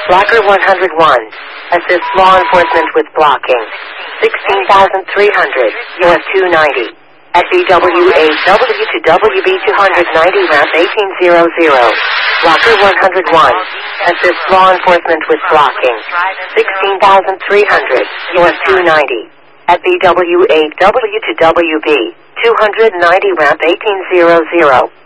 Blocker 101. Assist law enforcement with blocking. 16,300, US 290. At BW8W to WB 290 ramp 1800. Blocker 101. Assist law enforcement with blocking. 16,300, US 290. At BW8W to WB 290 ramp 1800.